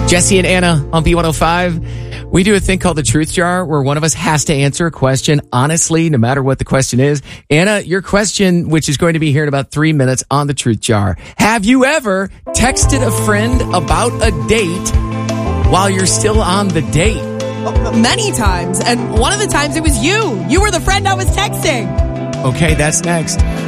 Jesse and Anna on B105. We do a thing called the Truth Jar where one of us has to answer a question honestly, no matter what the question is. Anna, your question, which is going to be here in about 3 minutes on the Truth Jar. Have you ever texted a friend about a date while you're still on the date? Many times. And one of the times it was you. You were the friend I was texting. Okay, that's next.